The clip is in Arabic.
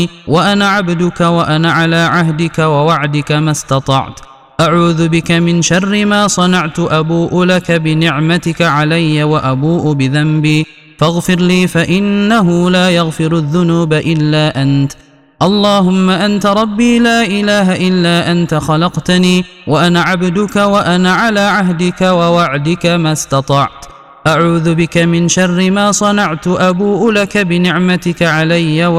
وأنا عبدك وأنا على عهدك ووعدك ما استطعت. أعوذ بك من شر ما صنعت، أبوء لك بنعمتك علي وأبوء بذنبي فاغفر لي فإنه لا يغفر الذنوب إلا أنت. اللهم أنت ربي لا إله إلا أنت، خلقتني وأنا عبدك وأنا على عهدك ووعدك ما استطعت. أعوذ بك من شر ما صنعت، أبوء لك بنعمتك علي